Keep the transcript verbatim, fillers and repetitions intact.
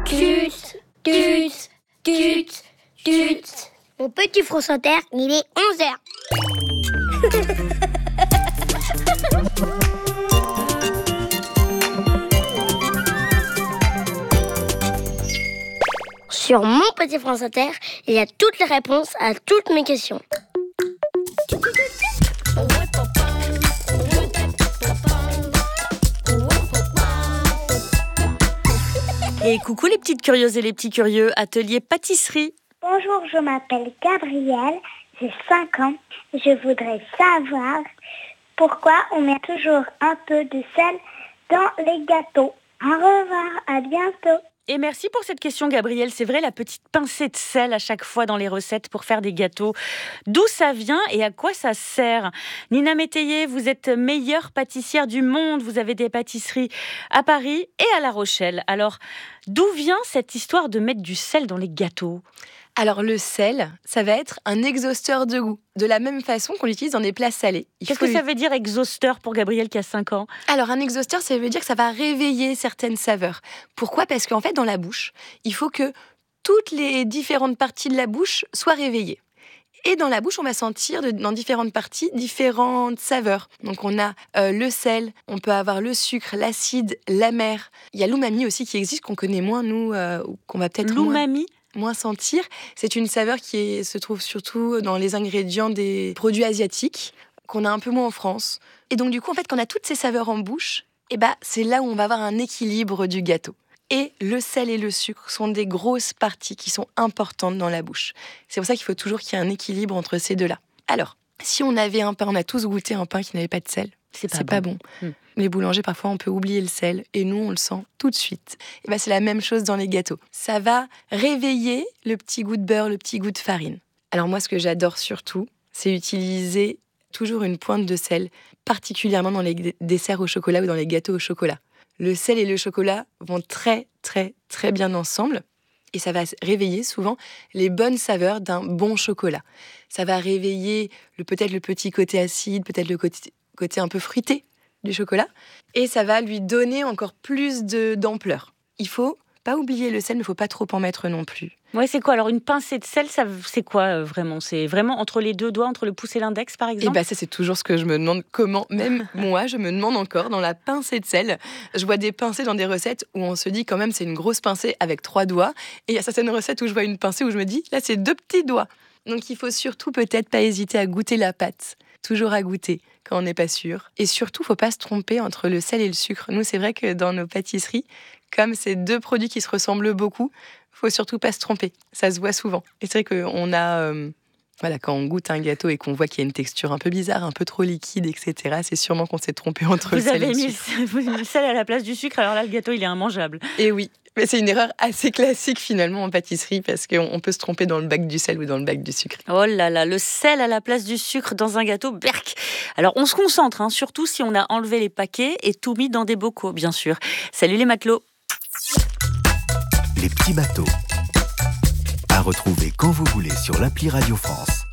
Tut, tut, tut, tut. Mon petit France Inter, il est onze heures. Sur mon petit France Inter, il y a toutes les réponses à toutes mes questions. Et coucou les petites curieuses et les petits curieux, atelier pâtisserie. Bonjour, je m'appelle Gabrielle, j'ai cinq ans. Je voudrais savoir pourquoi on met toujours un peu de sel dans les gâteaux. Au revoir, à bientôt. Et merci pour cette question, Gabrielle. C'est vrai, la petite pincée de sel à chaque fois dans les recettes pour faire des gâteaux. D'où ça vient et à quoi ça sert? Nina Métayer, vous êtes meilleure pâtissière du monde. Vous avez des pâtisseries à Paris et à La Rochelle. Alors, d'où vient cette histoire de mettre du sel dans les gâteaux? Alors le sel, ça va être un exhausteur de goût, de la même façon qu'on l'utilise dans des plats salés. Il Qu'est-ce faut que ça lui- veut dire exhausteur pour Gabrielle qui a cinq ans? Alors un exhausteur, ça veut dire que ça va réveiller certaines saveurs. Pourquoi ? Parce qu'en fait, dans la bouche, il faut que toutes les différentes parties de la bouche soient réveillées. Et dans la bouche, on va sentir de- dans différentes parties différentes saveurs. Donc on a euh, le sel, on peut avoir le sucre, l'acide, l'amer. Il y a l'umami aussi qui existe, qu'on connaît moins, nous, euh, ou qu'on va peut-être moins... L'umami? moins sentir. C'est une saveur qui est- se trouve surtout dans les ingrédients des produits asiatiques, qu'on a un peu moins en France. Et donc du coup, en fait, quand on a toutes ces saveurs en bouche, eh ben, c'est là où on va avoir un équilibre du gâteau. Et le sel et le sucre sont des grosses parties qui sont importantes dans la bouche. C'est pour ça qu'il faut toujours qu'il y ait un équilibre entre ces deux-là. Alors, si on avait un pain, on a tous goûté un pain qui n'avait pas de sel. C'est pas C'est pas bon. Hmm. Les boulangers, parfois, on peut oublier le sel et nous, on le sent tout de suite. Et ben, c'est la même chose dans les gâteaux. Ça va réveiller le petit goût de beurre, le petit goût de farine. Alors moi, ce que j'adore surtout, c'est utiliser toujours une pointe de sel, particulièrement dans les d- desserts au chocolat ou dans les gâteaux au chocolat. Le sel et le chocolat vont très, très, très bien ensemble. Et ça va réveiller souvent les bonnes saveurs d'un bon chocolat. Ça va réveiller le, peut-être le petit côté acide, peut-être le côté, côté un peu fruité du chocolat. Et ça va lui donner encore plus de, d'ampleur. Il faut pas oublier le sel, mais il ne faut pas trop en mettre non plus. Ouais, c'est quoi? Alors, une pincée de sel, ça, c'est quoi euh, vraiment? C'est vraiment entre les deux doigts, entre le pouce et l'index, par Et exemple? bah ça, c'est toujours ce que je me demande. Comment, même moi, je me demande encore dans la pincée de sel. Je vois des pincées dans des recettes où on se dit quand même c'est une grosse pincée avec trois doigts. Et il y a certaines recettes où je vois une pincée où je me dis là, c'est deux petits doigts. Donc il faut surtout peut-être pas hésiter à goûter la pâte. Toujours à goûter quand on n'est pas sûr. Et surtout, faut pas se tromper entre le sel et le sucre. Nous, c'est vrai que dans nos pâtisseries, comme c'est deux produits qui se ressemblent beaucoup, faut surtout pas se tromper. Ça se voit souvent. Et c'est vrai qu'on a... euh, Voilà, quand on goûte un gâteau et qu'on voit qu'il y a une texture un peu bizarre, un peu trop liquide, et cetera, c'est sûrement qu'on s'est trompé entre le Vous sel et avez le mis sucre. le, vous avez mis le sel à la place du sucre, alors là, le gâteau, il est immangeable. Et oui, mais c'est une erreur assez classique finalement en pâtisserie parce qu'on on peut se tromper dans le bac du sel ou dans le bac du sucre. Oh là là, le sel à la place du sucre dans un gâteau, berk. Alors, on se concentre, hein, surtout si on a enlevé les paquets et tout mis dans des bocaux, bien sûr. Salut les matelots. Les petits bateaux. À retrouver quand vous voulez sur l'appli Radio France.